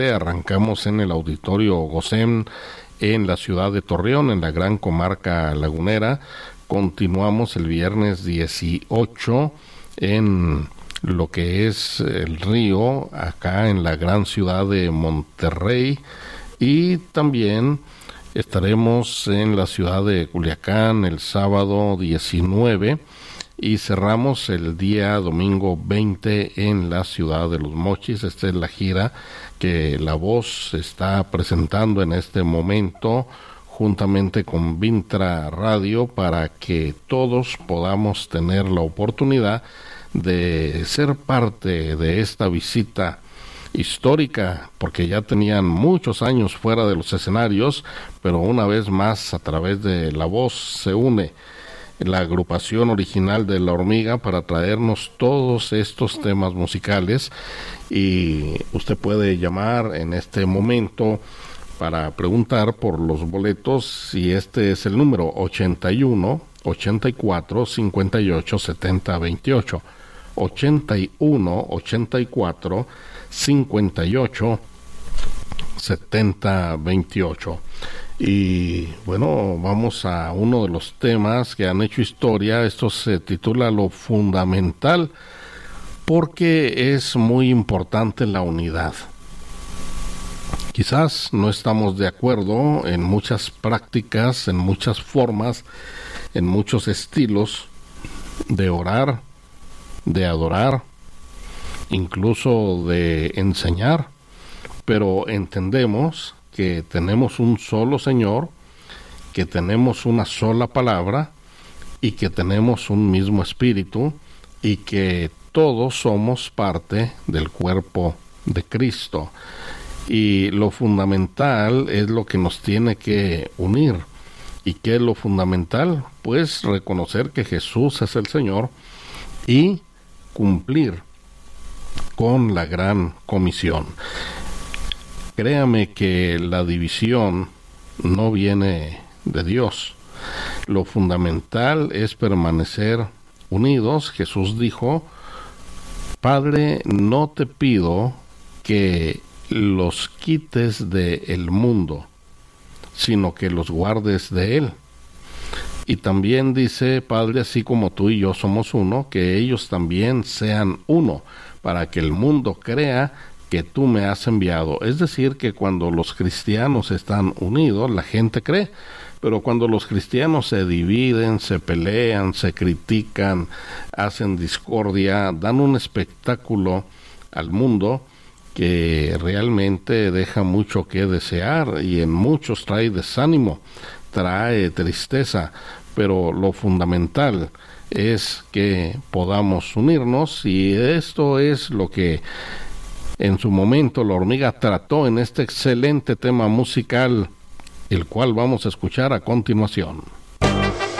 Arrancamos en el Auditorio Gosén en la ciudad de Torreón, en la gran comarca lagunera. Continuamos el viernes 18 en lo que es el río, acá en la gran ciudad de Monterrey, y también estaremos en la ciudad de Culiacán el sábado 19 y cerramos el día domingo 20 en la ciudad de Los Mochis. Esta es la gira que La Voz está presentando en este momento juntamente con Vintra Radio, para que todos podamos tener la oportunidad de ser parte de esta visita histórica, porque ya tenían muchos años fuera de los escenarios, pero una vez más a través de La Voz se une la agrupación original de La Hormiga para traernos todos estos temas musicales. Y usted puede llamar en este momento para preguntar por los boletos, y este es el número 81 84 58 70 28, 81 84 58 70 28. Y bueno, vamos a uno de los temas que han hecho historia. Esto se titula Lo Fundamental, porque es muy importante la unidad. Quizás no estamos de acuerdo en muchas prácticas, en muchas formas, en muchos estilos de orar, de adorar, incluso de enseñar, pero entendemos que tenemos un solo Señor, que tenemos una sola palabra y que tenemos un mismo espíritu, y que todos somos parte del cuerpo de Cristo. Y lo fundamental es lo que nos tiene que unir. ¿Y qué es lo fundamental? Pues reconocer que Jesús es el Señor y cumplir con la gran comisión. Créame que la división no viene de Dios. Lo fundamental es permanecer unidos. Jesús dijo: Padre, no te pido que los quites del mundo, sino que los guardes de él. Y también dice: Padre, así como tú y yo somos uno, que ellos también sean uno, para que el mundo crea que tú me has enviado. Es decir, que cuando los cristianos están unidos, la gente cree. Pero cuando los cristianos se dividen, se pelean, se critican, hacen discordia, dan un espectáculo al mundo que realmente deja mucho que desear, y en muchos trae desánimo, trae tristeza. Pero lo fundamental es que podamos unirnos, y esto es lo que en su momento La Hormiga trató en este excelente tema musical, el cual vamos a escuchar a continuación.